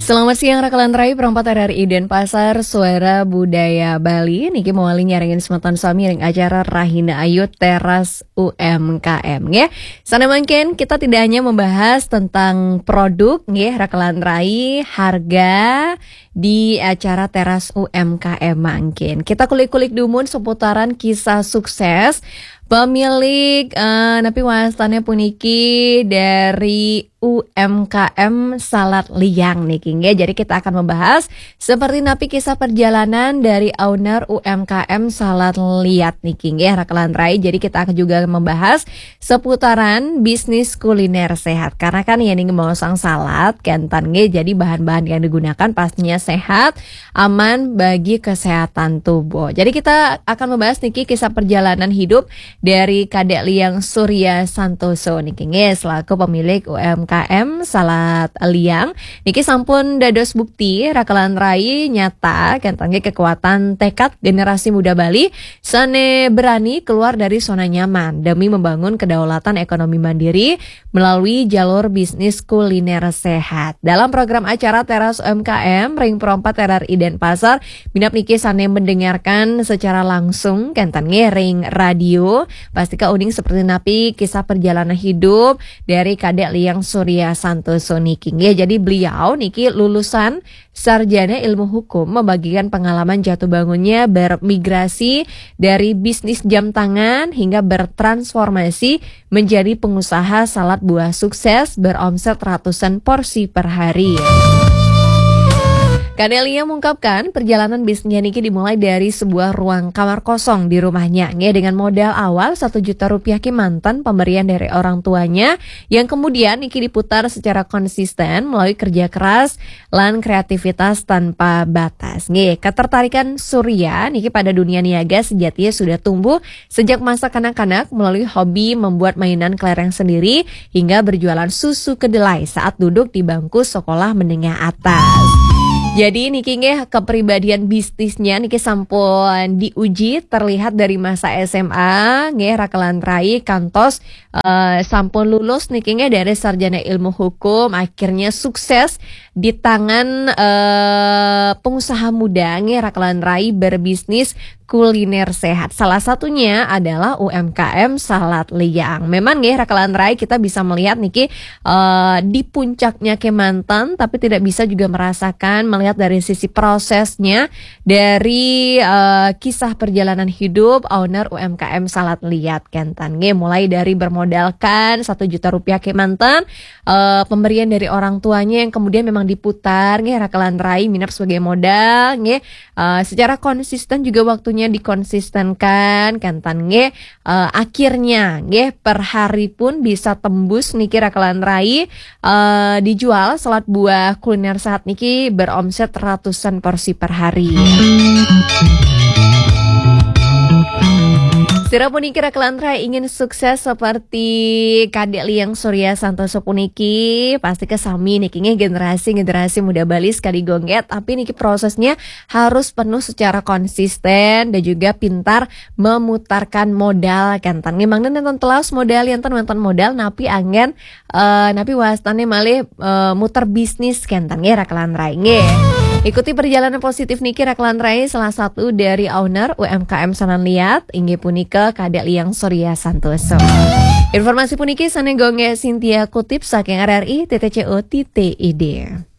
Selamat siang Rakalan Rai, perempat RRI Denpasar, Suara Budaya Bali. Niki mawali nyaringin semeton suami ring acara Rahina Ayu Teras UMKM ya. Sana mungkin kita tidak hanya membahas tentang produk ya Rakalan Rai, harga di acara Teras UMKM mungkin. Kita kulik-kulik dumun seputaran kisah sukses pemilik napi wastannya puniki dari UMKM Salad Liang nih King ya. Jadi kita akan membahas seperti napi kisah perjalanan dari owner UMKM Salad Liat nih King ya Rakalan Rai. Jadi kita akan juga membahas seputaran bisnis kuliner sehat. Karena kan ya nih mau sang salad kentan jadi bahan-bahan yang digunakan pastinya sehat, aman bagi kesehatan tubuh. Jadi kita akan membahas nih kisah perjalanan hidup dari Kadek Liang Surya Santoso nih King ya selaku pemilik UMKM Salad Liang. Niki sampun dados bukti Rakalan Rai nyata kentangnya kekuatan tekad generasi muda Bali sane berani keluar dari zona nyaman demi membangun kedaulatan ekonomi mandiri melalui jalur bisnis kuliner sehat. Dalam program acara Teras UMKM Ring Perompat RRI Denpasar, minap niki sane mendengarkan secara langsung kentangnya ring radio. Pastika uning seperti napi kisah perjalanan hidup dari Kadek Liang Surya Santoso niki ya. Jadi beliau niki lulusan sarjana ilmu hukum, membagikan pengalaman jatuh bangunnya bermigrasi dari bisnis jam tangan hingga bertransformasi menjadi pengusaha salad buah sukses beromset ratusan porsi per hari. Kadek Liang mengungkapkan perjalanan bisnisnya niki dimulai dari sebuah ruang kamar kosong di rumahnya ya, dengan modal awal 1 juta rupiah Kemantan pemberian dari orang tuanya yang kemudian niki diputar secara konsisten melalui kerja keras dan kreativitas tanpa batas. Ketertarikan Surya niki pada dunia niaga sejatinya sudah tumbuh sejak masa kanak-kanak melalui hobi membuat mainan kelereng sendiri hingga berjualan susu kedelai saat duduk di bangku sekolah menengah atas. Jadi niki kepribadian bisnisnya niki sampun diuji terlihat dari masa SMA Rakalan Rai kantos sampun lulus niki dari sarjana ilmu hukum, akhirnya sukses di tangan pengusaha muda Rakalan Rai berbisnis kuliner sehat. Salah satunya adalah UMKM Salad Liang. Memang Rakalan Rai kita bisa melihat niki di puncaknya Kemantan, tapi tidak bisa juga merasakan melihat dari sisi prosesnya dari kisah perjalanan hidup owner UMKM Salad Liat Kentan. Mulai dari bermodalkan 1 juta rupiah Kemantan, pemberian dari orang tuanya yang kemudian memang diputar Rakalan Rai minap sebagai modal secara konsisten juga waktunya dikonsistenkan Kentan akhirnya per hari pun bisa tembus niki Rakalan Rai dijual salad buah kuliner sehat niki beromset ratusan porsi per hari. Sira puniki Rakalan Rai ingin sukses seperti Kadek Liang Surya Santoso puniki, pasti kesami niki generasi muda Bali sekali gongget, tapi niki prosesnya harus penuh secara konsisten dan juga pintar memutarkan modal kentan. Memang nonton telas modal yang nonton modal napi angen napi wastane malih muter bisnis kentan Rakalan Rai Ikuti perjalanan positif niki Rakalan Rai salah satu dari owner UMKM Salad Liat inggih punika Kadek Liang Surya Santoso. Informasi puniki sane gongge Cynthia kutip saking RRI TTCO.id.